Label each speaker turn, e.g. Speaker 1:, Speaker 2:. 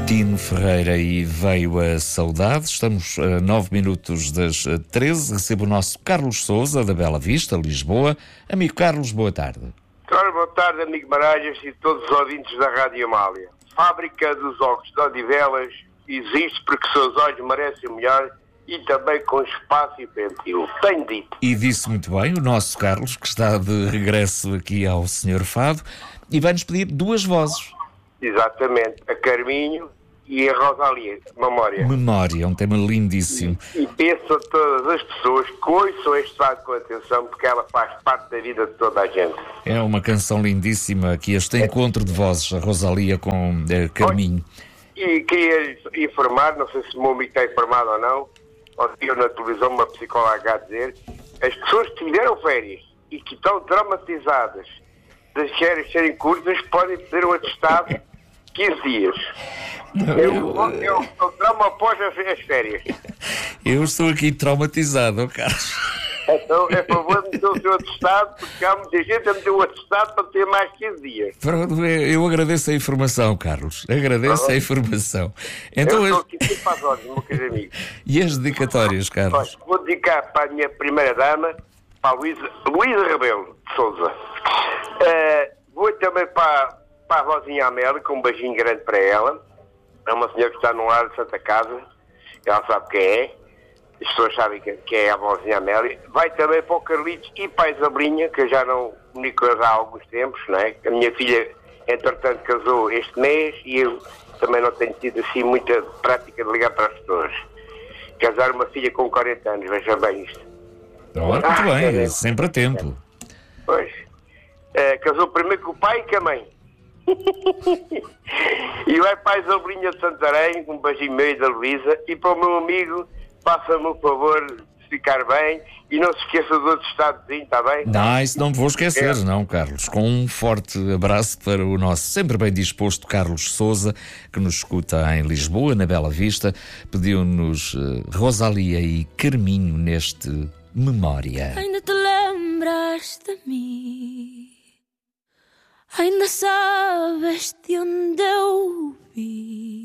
Speaker 1: Tino Ferreira e Veio a Saudade. Estamos a 9 minutos das 13. Recebo o nosso Carlos Sousa, da Bela Vista, Lisboa. Amigo Carlos, boa tarde.
Speaker 2: Ora, boa tarde, amigo Maralhas e todos os ouvintes da Rádio Amália. Fábrica dos Óculos de Odivelas existe porque seus olhos merecem o melhor e também com espaço infantil. Tenho dito.
Speaker 1: E disse muito bem o nosso Carlos, que está de regresso aqui ao Senhor Fado, e vai-nos pedir duas vozes.
Speaker 2: Exatamente. A Carminho e a Rosalia, Memória.
Speaker 1: Memória, um tema lindíssimo.
Speaker 2: E peço a todas as pessoas que ouçam este fado com atenção, porque ela faz parte da vida de toda a gente.
Speaker 1: É uma canção lindíssima, aqui este encontro de vozes, a Rosalia com Carminho.
Speaker 2: E queria informar, não sei se o meu amigo está informado ou não, ouviu na televisão uma psicóloga a dizer, as pessoas que tiveram férias e que estão traumatizadas das férias serem curtas podem ter um atestado de 15 dias. É o trauma após as férias.
Speaker 1: Eu estou aqui traumatizado, oh Carlos.
Speaker 2: Então é favor de meter o seu atestado, porque há muita gente a meter o atestado para ter mais 15 dias.
Speaker 1: Pronto, eu agradeço a informação, Carlos. Agradeço a informação. Então,
Speaker 2: eu estou aqui para as ordens, meu querido amigo.
Speaker 1: E as dedicatórias, Carlos?
Speaker 2: Vou dedicar para a minha primeira dama, para a Luísa Rebelo de Sousa. Vou também para a Rosinha Amélia, com um beijinho grande para ela. É uma senhora que está no lar de Santa Casa. Ela sabe quem é. As pessoas sabem que é a Rosinha Amélia. Vai também para o Carlitos e para a Isabrinha, que eu já não comunico há alguns tempos, não é? A minha filha, entretanto, casou este mês e eu também não tenho tido assim muita prática de ligar para as pessoas. Casar uma filha com 40 anos, veja bem isto.
Speaker 1: Muito bem, sempre a tempo.
Speaker 2: Pois. Casou primeiro com o pai e com a mãe. E vai para a Isabrinha de Santarém, um beijinho meio da Luísa, e para o meu amigo, faça-me o favor de ficar bem e não se esqueça do outro estadozinho, está bem?
Speaker 1: Não, isso não me vou esquecer, não, Carlos. Com um forte abraço para o nosso sempre bem disposto Carlos Sousa, que nos escuta em Lisboa, na Bela Vista, pediu-nos Rosalia e Carminho neste Memória.
Speaker 3: Ainda te lembras de mim? Ainda sabes de onde eu vi?